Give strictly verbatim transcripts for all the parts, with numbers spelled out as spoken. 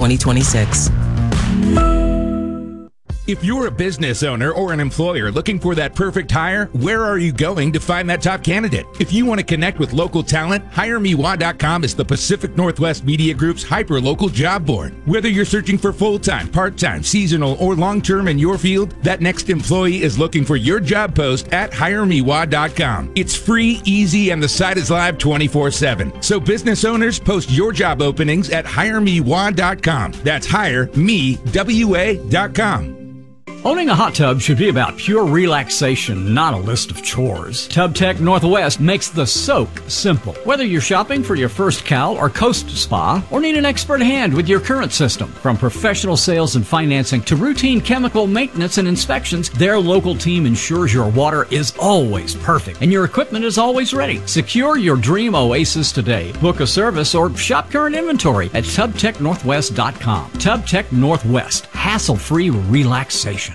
twenty twenty-six. If you're a business owner or an employer looking for that perfect hire, where are you going to find that top candidate? If you want to connect with local talent, hire me wah dot com is the Pacific Northwest Media Group's hyper-local job board. Whether you're searching for full-time, part-time, seasonal, or long-term in your field, that next employee is looking for your job post at hire me wah dot com. It's free, easy, and the site is live twenty-four seven. So business owners, post your job openings at hire me wah dot com. That's hire me w a dot com. Owning a hot tub should be about pure relaxation, not a list of chores. TubTech Northwest makes the soak simple. Whether you're shopping for your first Cal or Coast Spa, or need an expert hand with your current system, from professional sales and financing to routine chemical maintenance and inspections, their local team ensures your water is always perfect and your equipment is always ready. Secure your dream oasis today. Book a service or shop current inventory at tub tech northwest dot com. TubTech Northwest, hassle-free relaxation.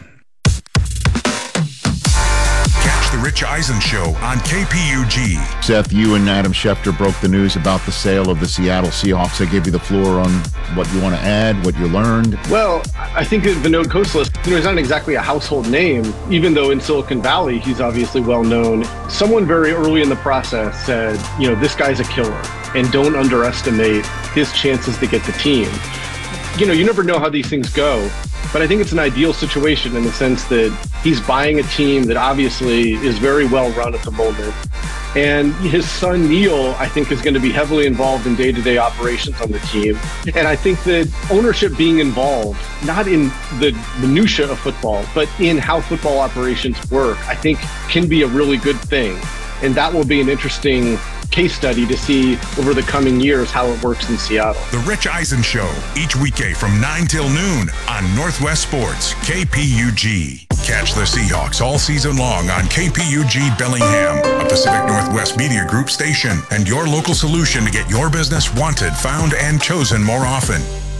The Rich Eisen Show on K P U G. Seth, you and Adam Schefter broke the news about the sale of the Seattle Seahawks. I gave you the floor on what you want to add, what you learned. Well, I think Vinod Khosla, you know, he's not exactly a household name, even though in Silicon Valley he's obviously well known. Someone very early in the process said, you know, this guy's a killer, and don't underestimate his chances to get the team. You know, you never know how these things go. But I think it's an ideal situation in the sense that he's buying a team that obviously is very well run at the moment. And his son, Neil, I think is going to be heavily involved in day-to-day operations on the team. And I think that ownership being involved, not in the minutia of football, but in how football operations work, I think can be a really good thing. And that will be an interesting case study to see over the coming years how it works in Seattle. The Rich Eisen Show, each weekday from nine till noon on Northwest Sports, K P U G. Catch the Seahawks all season long on K P U G Bellingham, a Pacific Northwest Media Group station, and your local solution to get your business wanted, found, and chosen more often.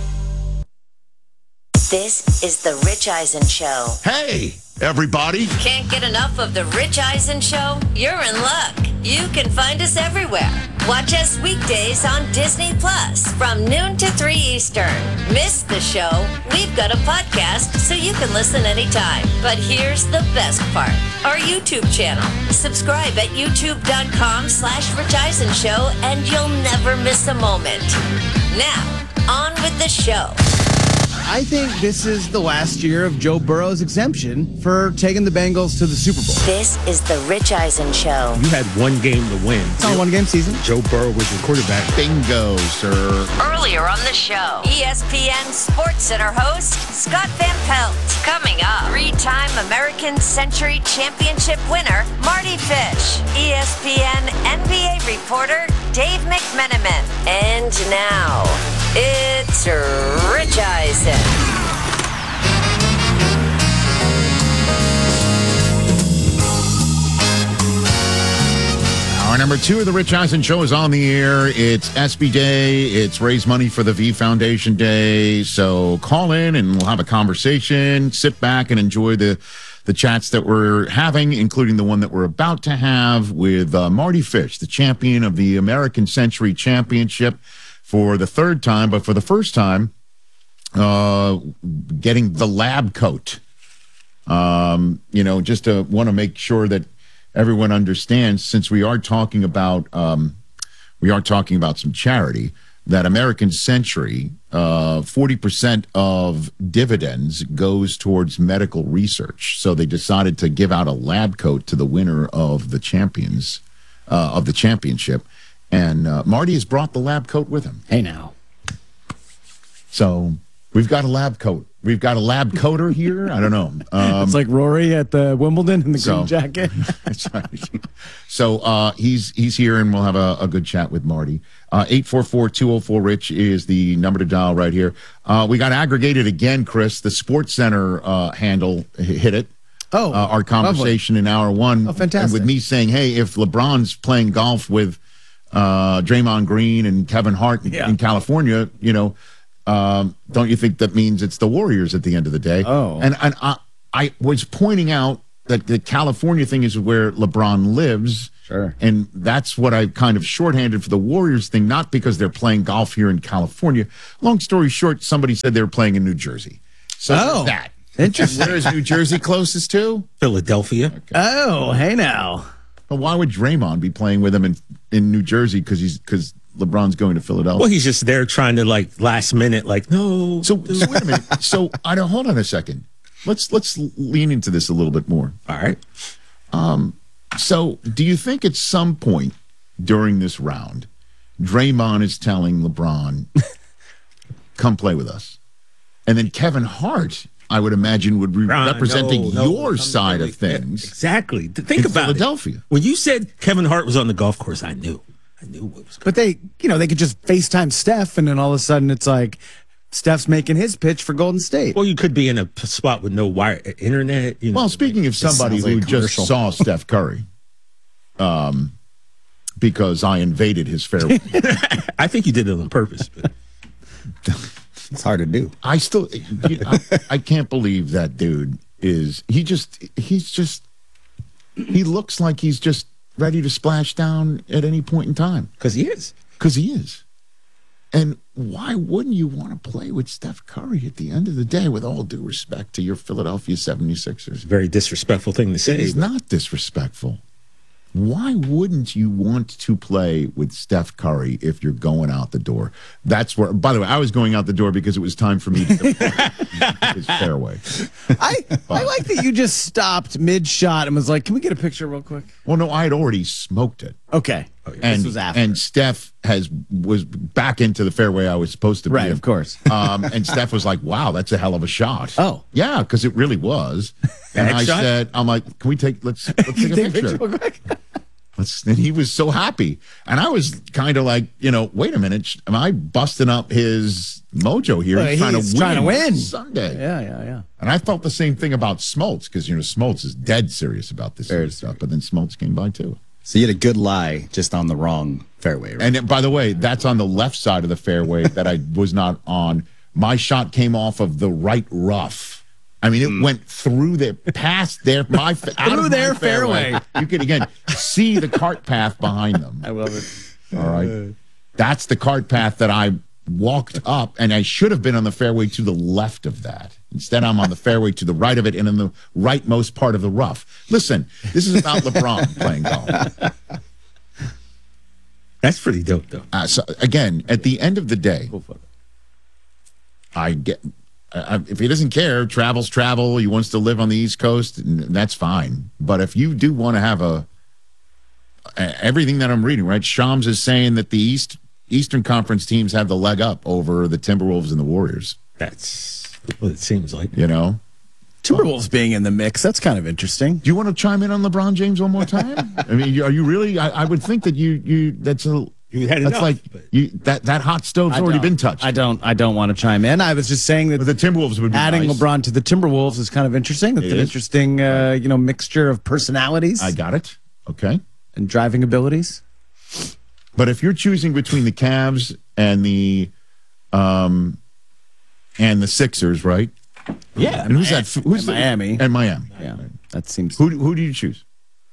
This is the Rich Eisen Show. Hey, everybody. Can't get enough of the Rich Eisen Show? You're in luck. You can find us everywhere. Watch us weekdays on Disney Plus from noon to three Eastern. Miss the show? We've got a podcast so you can listen anytime. But here's the best part. Our YouTube channel. Subscribe at youtube.com slash Rich Eisen Show and you'll never miss a moment. Now, on with the show. I think this is the last year of Joe Burrow's exemption for taking the Bengals to the Super Bowl. This is the Rich Eisen Show. You had one game to win. It's not a one-game season. Joe Burrow was your quarterback. Bingo, sir. Earlier on the show, E S P N Sports Center host Scott Van Pelt. Coming up, three-time American Century Championship winner Marty Fish. E S P N N B A reporter Dave McMenamin. And now, it's Rich Eisen. Hour number two of the Rich Eisen Show is on the air. It's S B Day. It's Raise Money for the V Foundation Day. So call in and we'll have a conversation. Sit back and enjoy the the chats that we're having, including the one that we're about to have with uh, Marty Fish, the champion of the American Century Championship for the third time, but for the first time, uh, getting the lab coat. Um, you know, just to want to make sure that everyone understands, since we are talking about um, we are talking about some charity, that American Century, uh, forty percent of dividends goes towards medical research. So they decided to give out a lab coat to the winner of the champions uh, of the championship. And uh, Marty has brought the lab coat with him. Hey, now. So we've got a lab coat. We've got a lab coater here. I don't know. Um, it's like Rory at the Wimbledon in the so, green jacket. That's right. So uh, he's he's here, and we'll have a, a good chat with Marty. Uh, eight four four, two oh four, RICH is the number to dial right here. Uh, we got aggregated again, Chris. The Sports Center uh, handle hit it. Oh, uh, our conversation lovely. in hour one. Oh, fantastic. And with me saying, hey, if LeBron's playing golf with uh, Draymond Green and Kevin Hart yeah. in California, you know, Um, don't you think that means it's the Warriors at the end of the day? Oh. And, and I, I was pointing out that the California thing is where LeBron lives. Sure. Sure. And that's what I kind of shorthanded for the Warriors thing, not because they're playing golf here in California. Long story short, somebody said they were playing in New Jersey. So Oh. that. Interesting. Where is New Jersey closest to? Philadelphia. Oh, hey now. But why would Draymond be playing with him in, in New Jersey? Because he's because LeBron's going to Philadelphia. Well, he's just there trying to like last minute, like no. So, so wait a minute. So I don't hold on a second. Let's let's lean into this a little bit more. All right. Um. So, do you think at some point during this round, Draymond is telling LeBron, "Come play with us," and then Kevin Hart, I would imagine, would be Ron, representing no, no, your I'm side really- of things. Exactly. Think in about Philadelphia. it. When you said Kevin Hart was on the golf course, I knew. I knew what was going. But they, you know, they could just FaceTime Steph, and then all of a sudden it's like Steph's making his pitch for Golden State. Well, you could be in a p- spot with no wire internet. You know, Well, speaking of somebody sounds like who a just commercial. saw Steph Curry, um, because I invaded his fairway. I think you did it on purpose. But It's hard to do. I still, you know, I, I can't believe that dude is. He just, he's just, he looks like he's just ready to splash down at any point in time. because he is. Because he is. And why wouldn't you want to play with Steph Curry at the end of the day, with all due respect to your Philadelphia seventy-sixers? Very disrespectful thing to say. It is but- not disrespectful. Why wouldn't you want to play with Steph Curry if you're going out the door? That's where, by the way, I was going out the door because it was time for me to depart his fairway. I, I like that you just stopped mid shot and was like, "Can we get a picture real quick?" Well, no, I had already smoked it. Okay. And, this was after. and Steph has was back into the fairway I was supposed to be Right, in. of course. Um, and Steph was like, "Wow, that's a hell of a shot." Oh. Yeah, because it really was. And Next I shot? said, I'm like, "Can we take, let's, let's take a Take a picture." real quick. Let's, and he was so happy. And I was kind of like, you know, wait a minute. Am I busting up his mojo here? Well, he's trying, he's to, trying to win win. Sunday. Yeah, yeah, yeah. And I felt the same thing about Smoltz because, you know, Smoltz is dead serious about this sort of stuff. But then Smoltz came by too. So you had a good lie just on the wrong fairway, right? And then, by the way, that's on the left side of the fairway that I was not on. My shot came off of the right rough. I mean, it mm. went through the past their my out Through of their my fairway. fairway. You can again see the cart path behind them. I love it. All right, that's the cart path that I walked up, and I should have been on the fairway to the left of that. Instead, I'm on the fairway to the right of it, and in the rightmost part of the rough. Listen, this is about LeBron playing golf. That's pretty dope, though. Uh, so again, at the end of the day, I get. Uh, if he doesn't care, travel's travel. He wants to live on the East Coast, and that's fine. But if you do want to have a, a everything that I'm reading, right? Shams is saying that the East Eastern Conference teams have the leg up over the Timberwolves and the Warriors. That's what it seems like. You know, Timberwolves being in the mix, that's kind of interesting. do you want to chime in on LeBron James one more time? I mean, you- are you really? I, I would think that you you that's a You had that's enough, like but- you that that hot stove's I already don't- been touched. I don't. I don't want to chime in. I was just saying that But the Timberwolves would be adding nice. LeBron to the Timberwolves is kind of interesting. It's It an is. interesting, uh, you know, mixture of personalities I got it. Okay. and driving abilities. But if you're choosing between the Cavs and the um and the Sixers, right? Yeah, And who's that? Who's and the- Miami. And Miami. Yeah, that seems. Who who do you choose?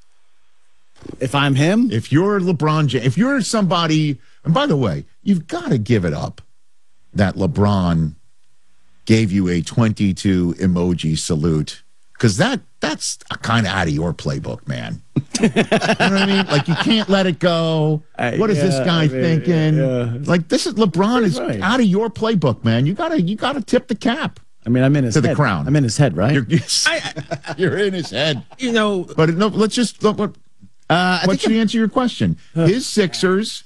If I'm him, If you're LeBron James, if you're somebody, and by the way, you've got to give it up that LeBron gave you a twenty-two emoji salute, because that that's kind of out of your playbook, man. You know what I mean? Like, you can't let it go. Uh, What is this yeah, guy I mean, thinking? yeah. Like, this is LeBron is right. out of your playbook, man. You gotta you gotta tip the cap. I mean, I'm in his To the head. crown. I'm in his head, right? You're, you're in his head. You know, But no, let's just look what. Uh, I What's think the answer to your question? His Sixers,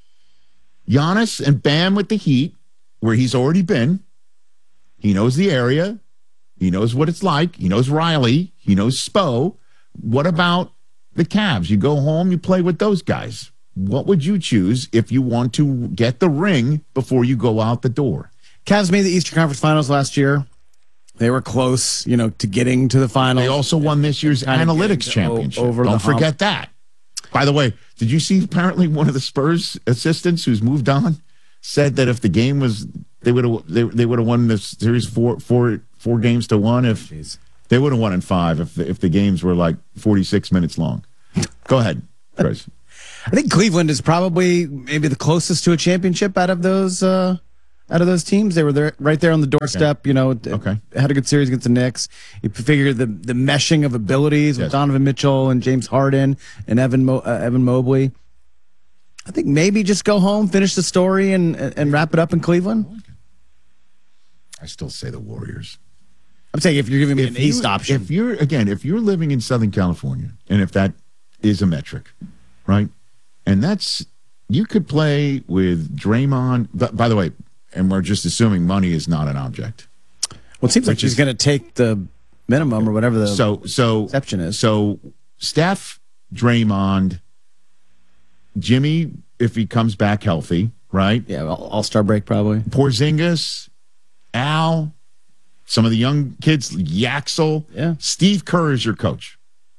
Giannis and Bam with the Heat, where he's already been. He knows the area. He knows what it's like. He knows Riley. He knows Spo. What about the Cavs? You go home, you play with those guys. What would you choose if you want to get the ring before you go out the door? Cavs made the Eastern Conference Finals last year. They were close, you know, to getting to the finals. They also won this year's Kind of analytics getting to o- championship. over the Don't hump. forget that. By the way, did you see apparently one of the Spurs assistants who's moved on said that if the game was they would have they, they would have won this series four four four games to one if Jeez. they would have won in five if the, if the games were like forty-six minutes long. Go ahead. Chris. I think Cleveland is probably maybe the closest to a championship out of those uh, out of those teams. They were there, right there on the doorstep. You know, Okay. had a good series against the Knicks. You figure the the meshing of abilities with Yes. Donovan Mitchell and James Harden and Evan Mo- uh, Evan Mobley. I think maybe just go home, finish the story, and and wrap it up in Cleveland. I still say the Warriors. I'm saying if you're giving me If an East you- option, If you're again, if you're living in Southern California, and if that is a metric, right, and that's you could play with Draymond. But by the way, and we're just assuming money is not an object. well, it seems like which she's is- going to take the minimum or whatever the So so exception is. So Steph, Draymond, Jimmy, if he comes back healthy, right? yeah, All Star break probably. Porzingis, Al, some of the young kids, Yaxel. Yeah. Steve Kerr is your coach.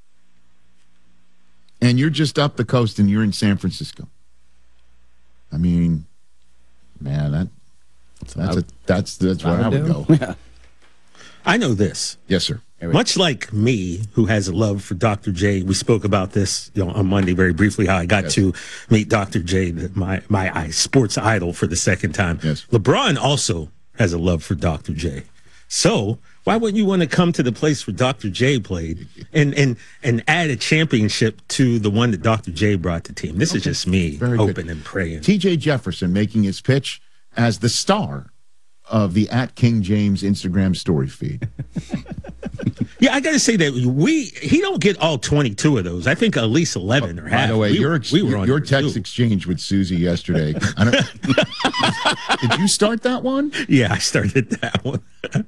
And you're just up the coast and you're in San Francisco. I mean, man, that that's a, that's that's where I would go. Yeah. I know this. Yes, sir. Much like me, who has a love for Doctor J, we spoke about this you know, on Monday very briefly, how I got Yes. to meet Doctor J, the- my, my I- sports idol, for the second time. Yes. LeBron also has a love for Doctor J. So why wouldn't you want to come to the place where Doctor J played and, and, and add a championship to the one that Doctor J brought to the team? This is just me Very hoping good. and praying. T J Jefferson making his pitch as the star of the at King James Instagram story feed. Yeah, I got to say that we he don't get all twenty-two of those. I think at least eleven or half. By the way, we, your ex- we were on your number text two. exchange with Susie yesterday. I don't, did you start that one? Yeah, I started that one.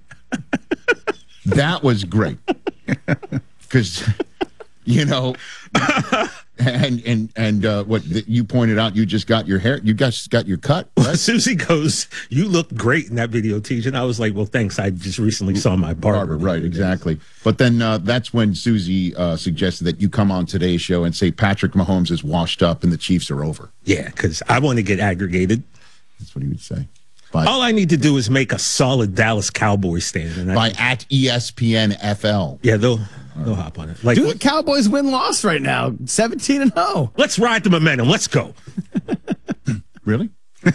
That was great because you know, and and and uh, what th- you pointed out, you just got your hair, you guys got your cut. Right? Susie goes, "You look great in that video, T J." And I was like, "Well, thanks. I just recently saw my barber." Barber, right? Exactly. But then uh, that's when Susie uh, suggested that you come on today's show and say Patrick Mahomes is washed up and the Chiefs are over. Yeah, because I want to get aggregated. That's what he would say. By, All I need to do is make a solid Dallas Cowboys stand, and I by can- at E S P N F L. yeah, they'll they'll hop on it. Like, Dude, the Cowboys win loss right now, seventeen and oh. let's ride the momentum. Let's go. Really? Do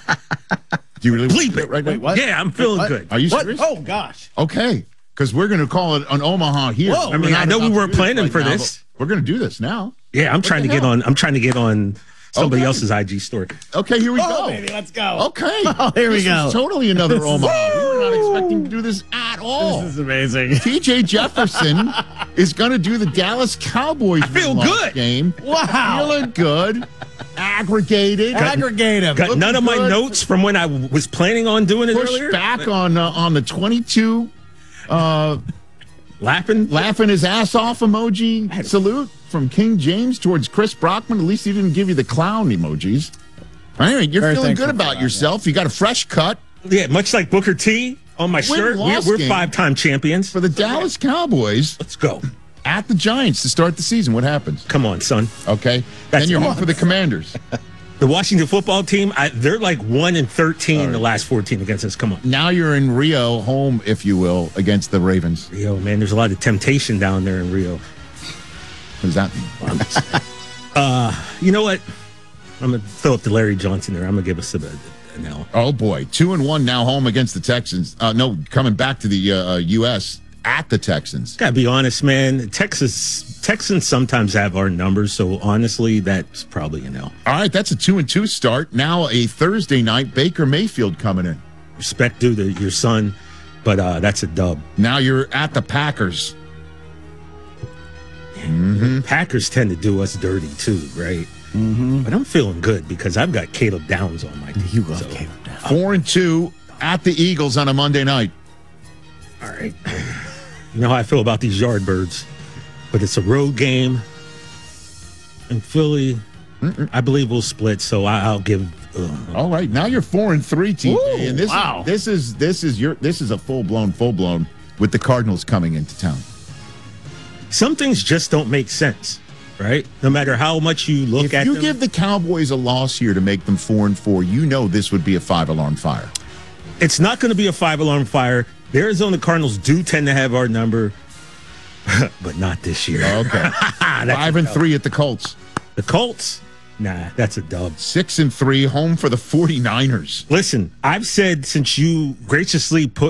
you really Bleep want to do it. right now? Wait, what? Yeah, I'm feeling What? good. Are you What? serious? Oh gosh. Okay, because we're going to call it an Omaha here. Whoa. I mean, We're I not know we about to weren't do planning right for now, this. but We're going to do this now. Yeah, I'm trying to the get hell? on. I'm trying to get on somebody Okay. else's I G story. Okay, here we Oh, go. baby, let's go. Okay. Oh, here we This go. is totally another Omaha. We were not expecting to do this at all. This is amazing. T J Jefferson is going to do the Dallas Cowboys feel win-loss good. game. Wow. Feeling good. Aggregated. Aggregate him. Got Looking none of my good. notes from when I w- was planning on doing it Push earlier. back on uh, on the twenty-two uh, Laughing. laughing his ass off emoji salute from King James towards Chris Brockman. At least he didn't give you the clown emojis. Anyway, you're Very feeling thankful good for about that, yourself. You got a fresh cut Yeah, much like Booker T on my shirt. We're, Win-loss we're game. five-time champions. for the Dallas Cowboys Let's go. at the Giants to start the season. What happens? Come on, son. Okay. That's then you're home come for the Commanders. The Washington football team, I, they're like one and thirteen in the last fourteen against us. Come on. Now you're in Rio, home, if you will, against the Ravens. Rio, man, there's a lot of temptation down there in Rio. What does that mean? You know what? I'm going to throw up to Larry Johnson there. I'm going to give us a, an L. Oh boy, two and one now home against the Texans. Uh, no, coming back to the uh, U S at the Texans. Gotta be honest, man. Texas Texans sometimes have our numbers, so honestly, that's probably an L. All right, that's a two and two start. Now a Thursday night, Baker Mayfield coming in. Respect due to your son, but uh, that's a dub. Now you're at the Packers. Packers tend to do us dirty too, right? Mm-hmm. But I'm feeling good because I've got Caleb Downs on my team. You love so- Caleb Downs. Four and two at the Eagles on a Monday night. All right. You know how I feel about these Yardbirds, but it's a road game. And Philly, Mm-mm. I believe we'll split, so I, I'll give. Uh, All right, now you're four and three, T J, Ooh, and this wow. is this is this is your this is a full blown full blown with the Cardinals coming into town. some things just don't make sense, right? No matter how much you look If at you them. give the Cowboys a loss here to make them four and four, you know this would be a five alarm fire. It's not going to be a five alarm fire. The Arizona Cardinals do tend to have our number, but not this year. Okay, That's five and three at the Colts. The Colts? Nah, that's a dub. Six and three, home for the 49ers. Listen, I've said since you graciously put